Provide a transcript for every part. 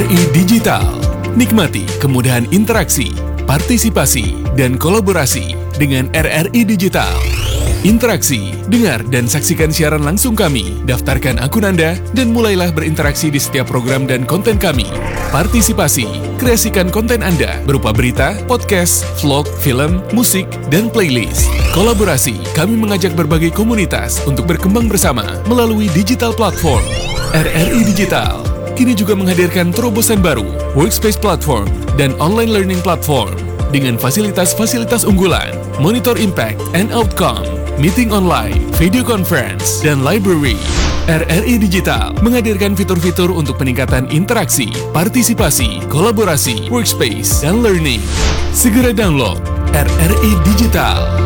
RRI Digital. Nikmati kemudahan interaksi, partisipasi, dan kolaborasi dengan RRI Digital. Interaksi, dengar dan saksikan siaran langsung kami, daftarkan akun Anda, dan mulailah berinteraksi di setiap program dan konten kami. Partisipasi, kreasikan konten Anda berupa berita, podcast, vlog, film, musik, dan playlist. Kolaborasi, kami mengajak berbagai komunitas untuk berkembang bersama melalui digital platform. RRI Digital kini juga menghadirkan terobosan baru, workspace platform, dan online learning platform dengan fasilitas-fasilitas unggulan, monitor impact and outcome, meeting online, video conference, dan library. RRI Digital menghadirkan fitur-fitur untuk peningkatan interaksi, partisipasi, kolaborasi, workspace, dan learning. Segera download RRI Digital.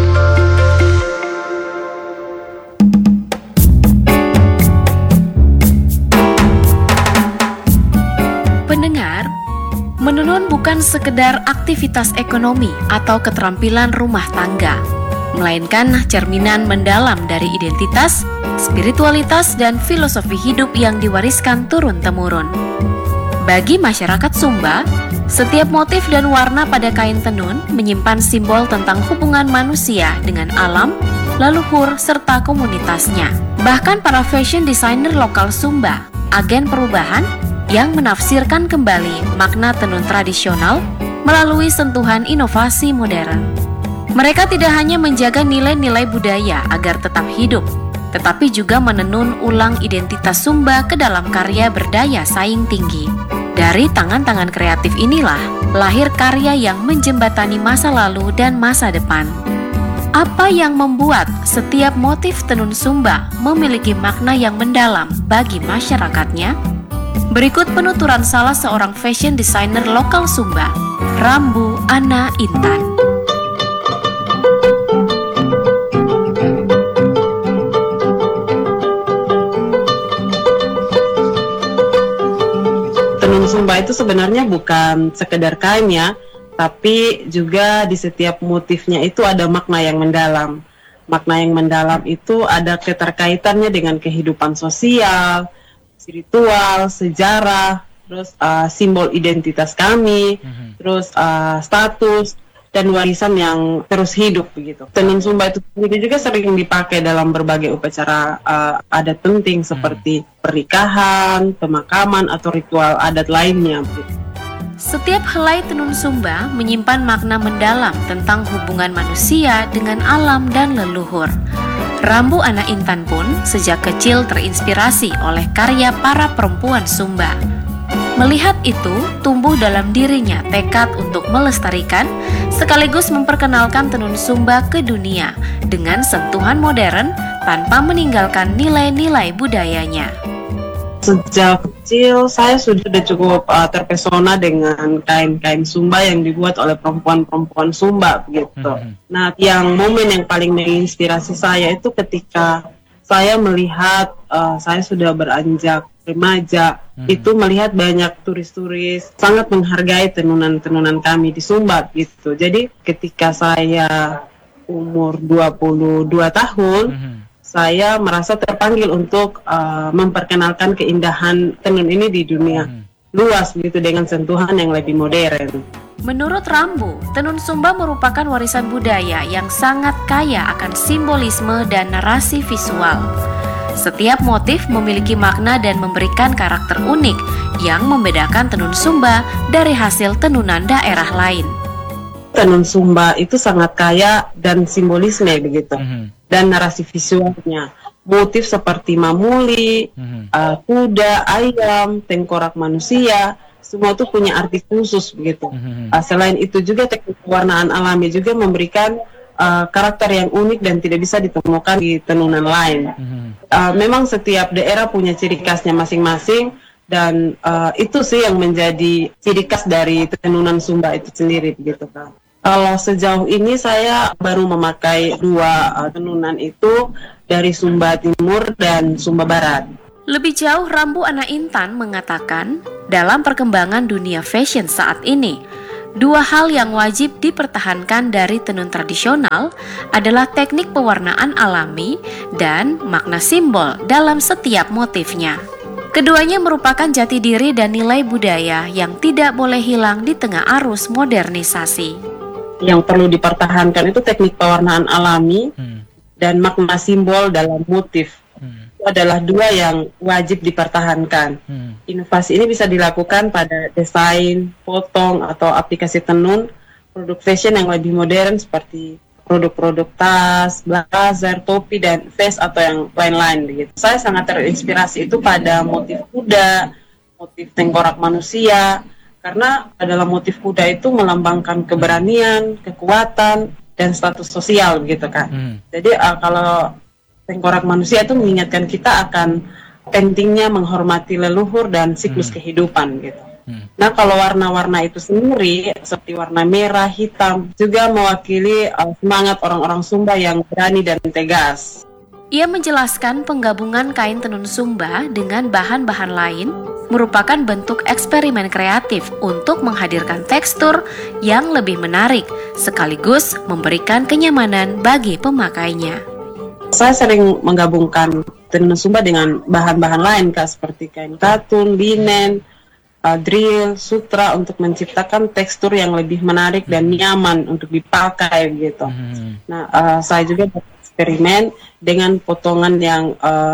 Pendengar, menenun bukan sekedar aktivitas ekonomi atau keterampilan rumah tangga, melainkan cerminan mendalam dari identitas, spiritualitas, dan filosofi hidup yang diwariskan turun-temurun. Bagi masyarakat Sumba, setiap motif dan warna pada kain tenun menyimpan simbol tentang hubungan manusia dengan alam, leluhur, serta komunitasnya. Bahkan para fashion designer lokal Sumba, agen perubahan, yang menafsirkan kembali makna tenun tradisional melalui sentuhan inovasi modern. Mereka tidak hanya menjaga nilai-nilai budaya agar tetap hidup, tetapi juga menenun ulang identitas Sumba ke dalam karya berdaya saing tinggi. Dari tangan-tangan kreatif inilah lahir karya yang menjembatani masa lalu dan masa depan. Apa yang membuat setiap motif tenun Sumba memiliki makna yang mendalam bagi masyarakatnya? Berikut penuturan salah seorang fashion designer lokal Sumba, Rambu Ana Intan. Tenun Sumba itu sebenarnya bukan sekedar kain ya, tapi juga di setiap motifnya itu ada makna yang mendalam. Makna yang mendalam itu ada keterkaitannya dengan kehidupan sosial, spiritual, sejarah, terus simbol identitas kami, terus status dan warisan yang terus hidup begitu. Tenun Sumba itu sendiri juga sering dipakai dalam berbagai upacara adat penting seperti pernikahan, pemakaman atau ritual adat lainnya. Setiap helai tenun Sumba menyimpan makna mendalam tentang hubungan manusia dengan alam dan leluhur. Rambu Ana Intan pun sejak kecil terinspirasi oleh karya para perempuan Sumba. Melihat itu, tumbuh dalam dirinya tekad untuk melestarikan sekaligus memperkenalkan tenun Sumba ke dunia dengan sentuhan modern tanpa meninggalkan nilai-nilai budayanya. Sejak kecil saya sudah cukup terpesona dengan kain-kain Sumba yang dibuat oleh perempuan-perempuan Sumba begitu. Nah, momen yang paling menginspirasi saya itu ketika saya melihat saya sudah beranjak remaja, itu melihat banyak turis-turis sangat menghargai tenunan-tenunan kami di Sumba gitu. Jadi ketika saya umur 22 tahun, saya merasa terpanggil untuk memperkenalkan keindahan tenun ini di dunia luas begitu dengan sentuhan yang lebih modern. Menurut Rambu, tenun Sumba merupakan warisan budaya yang sangat kaya akan simbolisme dan narasi visual. Setiap motif memiliki makna dan memberikan karakter unik yang membedakan tenun Sumba dari hasil tenunan daerah lain. Tenun Sumba itu sangat kaya dan simbolisme begitu. Dan narasi visualnya, motif seperti mamuli, kuda, ayam, tengkorak manusia, semua itu punya arti khusus begitu. Selain itu juga teknik pewarnaan alami juga memberikan karakter yang unik dan tidak bisa ditemukan di tenunan lain. Memang setiap daerah punya ciri khasnya masing-masing dan itu sih yang menjadi ciri khas dari tenunan Sumba itu sendiri begitu kan. Kalau sejauh ini saya baru memakai 2 tenunan itu dari Sumba Timur dan Sumba Barat. Lebih jauh, Rambu Ana Intan mengatakan, dalam perkembangan dunia fashion saat ini, 2 hal yang wajib dipertahankan dari tenun tradisional adalah teknik pewarnaan alami dan makna simbol dalam setiap motifnya. Keduanya merupakan jati diri dan nilai budaya yang tidak boleh hilang di tengah arus modernisasi. Yang perlu dipertahankan itu teknik pewarnaan alami dan makna simbol dalam motif. Itu adalah dua yang wajib dipertahankan. Inovasi ini bisa dilakukan pada desain, potong, atau aplikasi tenun, produk fashion yang lebih modern seperti produk-produk tas, blazer, topi, dan vest atau yang lain-lain begitu. Saya sangat terinspirasi itu pada motif kuda, motif tengkorak manusia, karena dalam motif kuda itu melambangkan keberanian, kekuatan, dan status sosial begitu kan. Jadi kalau tengkorak manusia itu mengingatkan kita akan pentingnya menghormati leluhur dan siklus kehidupan gitu. Nah, kalau warna-warna itu sendiri seperti warna merah, hitam juga mewakili semangat orang-orang Sumba yang berani dan tegas. Ia menjelaskan penggabungan kain tenun Sumba dengan bahan-bahan lain merupakan bentuk eksperimen kreatif untuk menghadirkan tekstur yang lebih menarik sekaligus memberikan kenyamanan bagi pemakainya. Saya sering menggabungkan tenun Sumba dengan bahan-bahan lain Kak, seperti kain katun, linen, drill, sutra untuk menciptakan tekstur yang lebih menarik dan nyaman untuk dipakai gitu. Nah, saya juga bereksperimen dengan potongan yang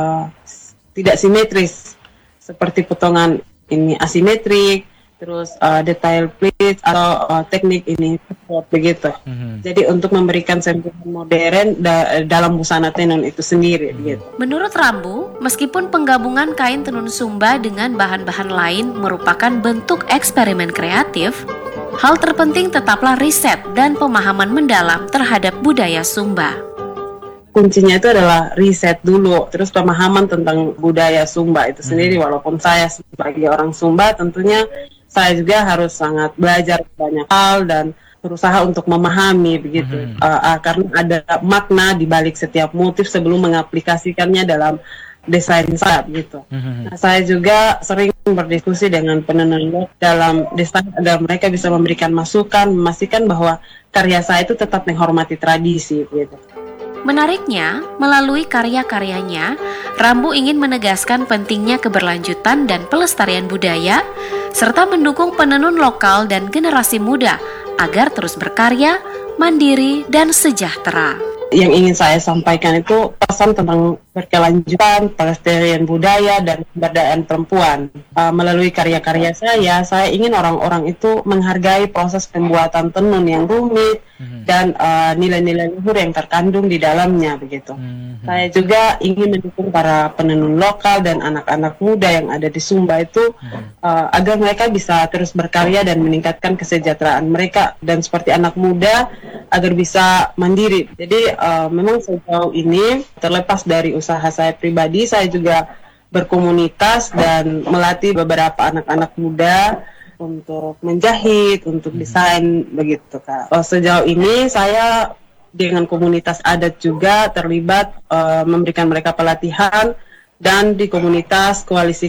tidak simetris, seperti potongan ini asimetrik, terus detail pleats atau teknik ini support begitu. Jadi untuk memberikan sentuhan modern dalam busana tenun itu sendiri gitu. Menurut Rambu, meskipun penggabungan kain tenun Sumba dengan bahan-bahan lain merupakan bentuk eksperimen kreatif, hal terpenting tetaplah riset dan pemahaman mendalam terhadap budaya Sumba. Kuncinya itu adalah riset dulu, terus pemahaman tentang budaya Sumba itu sendiri. Walaupun saya sebagai orang Sumba tentunya saya juga harus sangat belajar banyak hal dan berusaha untuk memahami begitu, karena ada makna di balik setiap motif sebelum mengaplikasikannya dalam desain saya begitu. Nah, saya juga sering berdiskusi dengan penenun dalam desain agar mereka bisa memberikan masukan, memastikan bahwa karya saya itu tetap menghormati tradisi begitu. Menariknya, melalui karya-karyanya, Rambu ingin menegaskan pentingnya keberlanjutan dan pelestarian budaya, serta mendukung penenun lokal dan generasi muda agar terus berkarya, mandiri, dan sejahtera. Yang ingin saya sampaikan itu pesan tentang berkelanjutan, pelestarian budaya, dan pemberdayaan perempuan. Melalui karya-karya saya ingin orang-orang itu menghargai proses pembuatan tenun yang rumit dan nilai-nilai luhur yang terkandung di dalamnya begitu. Saya juga ingin mendukung para penenun lokal dan anak-anak muda yang ada di Sumba itu agar mereka bisa terus berkarya dan meningkatkan kesejahteraan mereka, dan seperti anak muda agar bisa mandiri. Jadi memang sejauh ini terlepas dari usaha saya pribadi, saya juga berkomunitas dan melatih beberapa anak-anak muda untuk menjahit, untuk desain begitu Kak. Sejauh ini saya dengan komunitas adat juga terlibat memberikan mereka pelatihan, dan di komunitas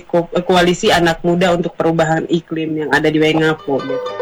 koalisi anak muda untuk perubahan iklim yang ada di Waingapu gitu.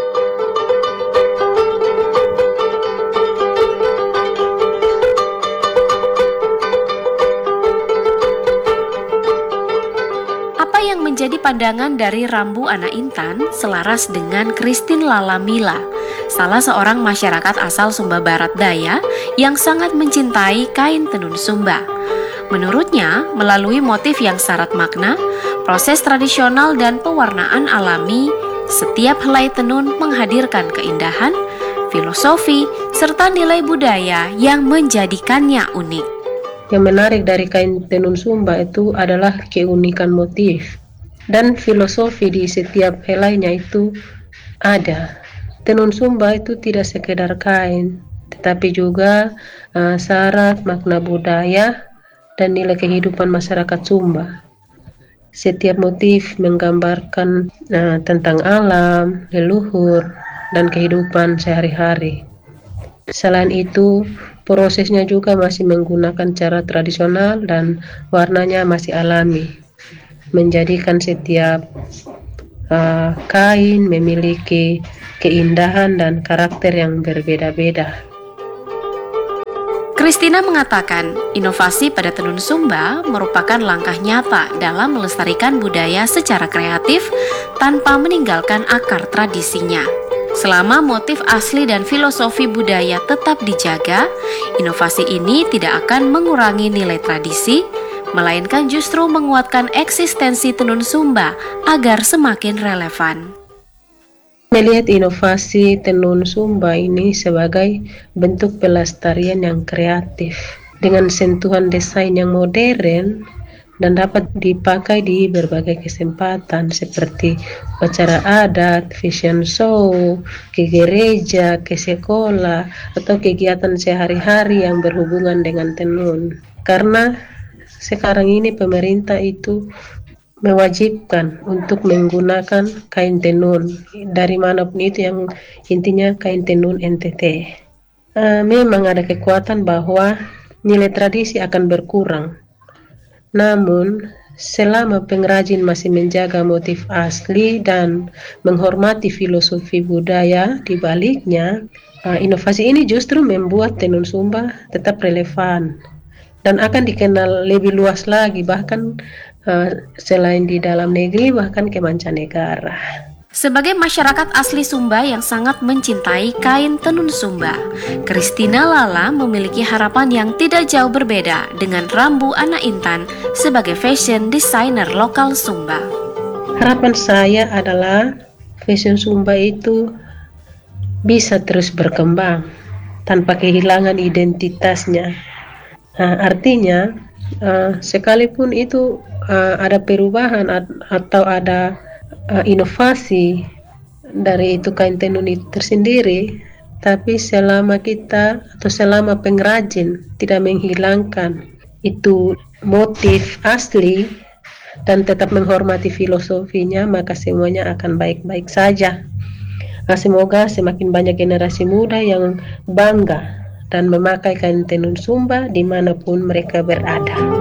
Menjadi pandangan dari Rambu Ana Intan selaras dengan Christine Lalamila, salah seorang masyarakat asal Sumba Barat Daya yang sangat mencintai kain tenun Sumba. Menurutnya, melalui motif yang syarat makna, proses tradisional dan pewarnaan alami, setiap helai tenun menghadirkan keindahan, filosofi, serta nilai budaya yang menjadikannya unik. Yang menarik dari kain tenun Sumba itu adalah keunikan motif dan filosofi di setiap helainya itu ada. Tenun Sumba itu tidak sekedar kain, tetapi juga syarat makna budaya dan nilai kehidupan masyarakat Sumba. Setiap motif menggambarkan tentang alam, leluhur, dan kehidupan sehari-hari. Selain itu, prosesnya juga masih menggunakan cara tradisional dan warnanya masih alami, menjadikan setiap kain memiliki keindahan dan karakter yang berbeda-beda. Christina mengatakan, inovasi pada tenun Sumba merupakan langkah nyata dalam melestarikan budaya secara kreatif tanpa meninggalkan akar tradisinya. Selama motif asli dan filosofi budaya tetap dijaga, inovasi ini tidak akan mengurangi nilai tradisi, melainkan justru menguatkan eksistensi tenun Sumba agar semakin relevan. Melihat inovasi tenun Sumba ini sebagai bentuk pelestarian yang kreatif dengan sentuhan desain yang modern dan dapat dipakai di berbagai kesempatan seperti acara adat, fashion show, ke gereja, ke sekolah, atau kegiatan sehari-hari yang berhubungan dengan tenun. Karena sekarang ini pemerintah itu mewajibkan untuk menggunakan kain tenun dari manapun itu, yang intinya kain tenun NTT. Memang ada kekuatan bahwa nilai tradisi akan berkurang, namun selama pengrajin masih menjaga motif asli dan menghormati filosofi budaya di baliknya, inovasi ini justru membuat tenun Sumba tetap relevan dan akan dikenal lebih luas lagi, bahkan selain di dalam negeri, bahkan ke mancanegara. Sebagai masyarakat asli Sumba yang sangat mencintai kain tenun Sumba, Christina Lala memiliki harapan yang tidak jauh berbeda dengan Rambu Ana Intan sebagai fashion designer lokal Sumba. Harapan saya adalah fashion Sumba itu bisa terus berkembang tanpa kehilangan identitasnya. Artinya, sekalipun itu ada perubahan atau ada inovasi dari itu kain tenun itu tersendiri, tapi selama kita atau selama pengrajin tidak menghilangkan itu motif asli dan tetap menghormati filosofinya, maka semuanya akan baik-baik saja. Semoga semakin banyak generasi muda yang bangga dan memakai kain tenun Sumba dimanapun mereka berada.